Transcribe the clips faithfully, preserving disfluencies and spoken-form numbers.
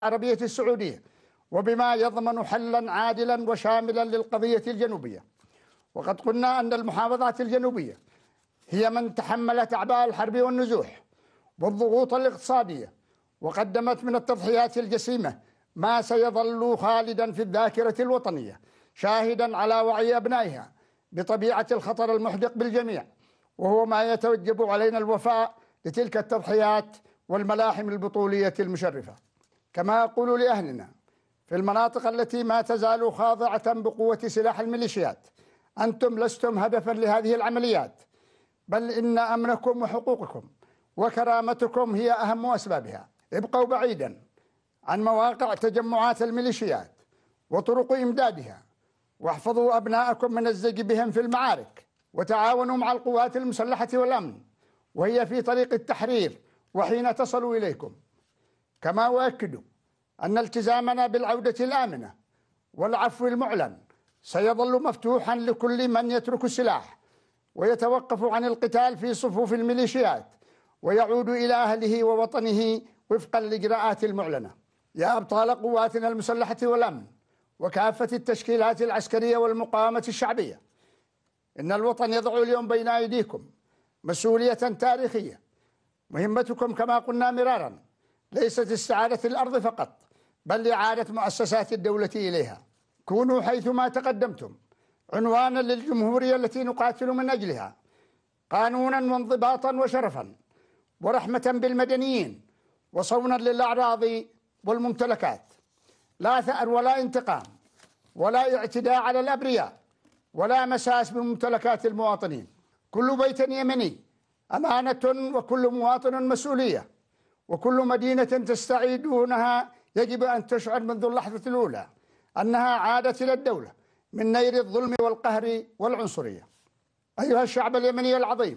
العربية السعودية، وبما يضمن حلا عادلا وشاملا للقضية الجنوبية. وقد قلنا أن المحافظات الجنوبية هي من تحملت أعباء الحرب والنزوح والضغوط الاقتصادية، وقدمت من التضحيات الجسيمة ما سيظل خالدا في الذاكرة الوطنية، شاهدا على وعي أبنائها بطبيعة الخطر المحدق بالجميع، وهو ما يتوجب علينا الوفاء لتلك التضحيات والملاحم البطولية المشرفة. كما أقول لأهلنا في المناطق التي ما تزال خاضعة بقوة سلاح الميليشيات: أنتم لستم هدفا لهذه العمليات، بل إن أمنكم وحقوقكم وكرامتكم هي أهم أسبابها. ابقوا بعيدا عن مواقع تجمعات الميليشيات وطرق إمدادها، واحفظوا أبناءكم من الزج بهم في المعارك، وتعاونوا مع القوات المسلحة والأمن وهي في طريق التحرير وحين تصلوا إليكم. كما أؤكد أن التزامنا بالعودة الآمنة والعفو المعلن سيظل مفتوحا لكل من يترك السلاح ويتوقف عن القتال في صفوف الميليشيات ويعود إلى أهله ووطنه وفقا للإجراءات المعلنة. يا أبطال قواتنا المسلحة والأمن وكافة التشكيلات العسكرية والمقاومة الشعبية، إن الوطن يضع اليوم بين أيديكم مسؤولية تاريخية. مهمتكم كما قلنا مرارا ليست استعادة الأرض فقط، بل إعادة مؤسسات الدولة إليها. كونوا حيثما تقدمتم عنوانا للجمهورية التي نقاتل من أجلها، قانونا وانضباطا وشرفا ورحمة بالمدنيين وصونا للأعراض والممتلكات. لا ثأر ولا انتقام ولا اعتداء على الأبرياء ولا مساس بممتلكات المواطنين. كل بيت يمني أمانة وكل مواطن مسؤولية، وكل مدينة تستعيدونها يجب أن تشعر منذ اللحظة الأولى أنها عادت إلى الدولة من نير الظلم والقهر والعنصرية. أيها الشعب اليمني العظيم،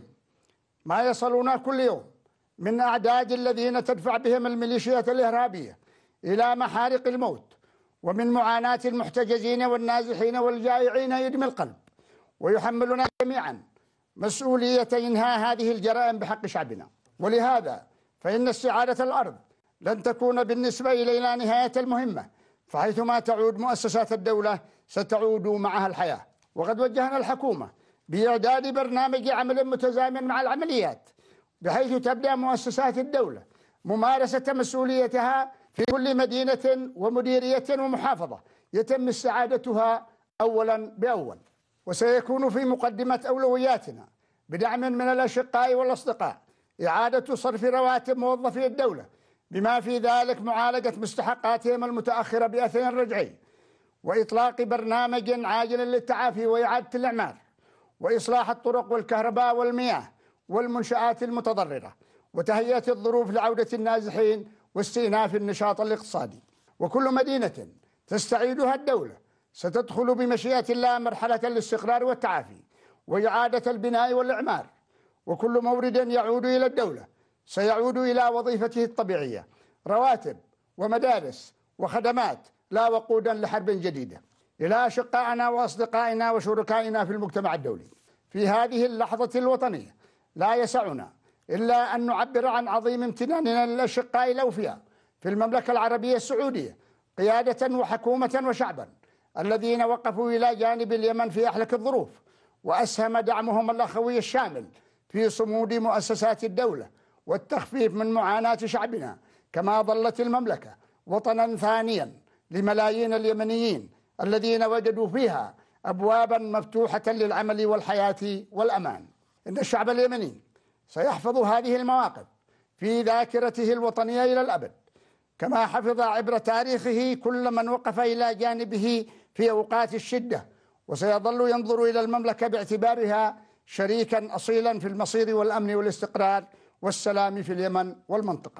ما يصلنا كل يوم من أعداد الذين تدفع بهم الميليشيات الإرهابية إلى محارق الموت، ومن معاناة المحتجزين والنازحين والجائعين يدمي القلب، ويحملنا جميعا مسؤولية إنهاء هذه الجرائم بحق شعبنا. ولهذا فإن استعادة الأرض لن تكون بالنسبة إلينا نهاية المهمة، فحيثما تعود مؤسسات الدولة ستعود معها الحياة. وقد وجهنا الحكومة بإعداد برنامج عمل متزامن مع العمليات، بحيث تبدأ مؤسسات الدولة ممارسة مسؤوليتها في كل مدينة ومديرية ومحافظة يتم استعادتها أولا بأول. وسيكون في مقدمة أولوياتنا بدعم من الأشقاء والأصدقاء إعادة صرف رواتب موظفي الدولة، بما في ذلك معالجة مستحقاتهم المتأخرة بأثر رجعي، وإطلاق برنامج عاجل للتعافي وإعادة الإعمار، وإصلاح الطرق والكهرباء والمياه والمنشآت المتضررة، وتهيئة الظروف لعودة النازحين واستئناف النشاط الاقتصادي. وكل مدينة تستعيدها الدولة ستدخل بمشيئة الله مرحلة الاستقرار والتعافي وإعادة البناء والإعمار، وكل مورد يعود إلى الدولة سيعود إلى وظيفته الطبيعية: رواتب ومدارس وخدمات، لا وقودا لحرب جديدة. إلى أشقائنا وأصدقائنا وشركائنا في المجتمع الدولي، في هذه اللحظة الوطنية لا يسعنا إلا أن نعبر عن عظيم امتناننا للأشقاء الأوفياء في المملكة العربية السعودية قيادة وحكومة وشعبا، الذين وقفوا إلى جانب اليمن في أحلك الظروف، وأسهم دعمهم الأخوي الشامل في صمود مؤسسات الدولة والتخفيف من معاناة شعبنا. كما ظلت المملكة وطنا ثانيا لملايين اليمنيين الذين وجدوا فيها أبوابا مفتوحة للعمل والحياة والأمان. إن الشعب اليمني سيحفظ هذه المواقف في ذاكرته الوطنية إلى الأبد، كما حفظ عبر تاريخه كل من وقف إلى جانبه في أوقات الشدة، وسيظل ينظر إلى المملكة باعتبارها شريكا أصيلا في المصير والأمن والاستقرار والسلام في اليمن والمنطقة.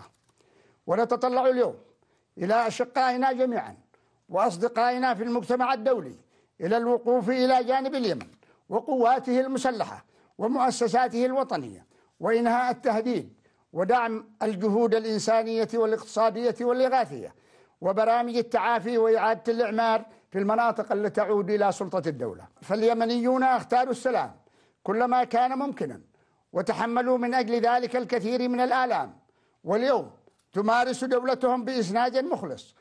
ونتطلع اليوم إلى أشقائنا جميعا وأصدقائنا في المجتمع الدولي إلى الوقوف إلى جانب اليمن وقواته المسلحة ومؤسساته الوطنية، وإنهاء التهديد ودعم الجهود الإنسانية والاقتصادية والإغاثية وبرامج التعافي وإعادة الإعمار في المناطق التي تعود إلى سلطة الدولة. فاليمنيون اختاروا السلام كلما كان ممكنا، وتحملوا من أجل ذلك الكثير من الآلام، واليوم تمارس دولتهم بإسناد مخلص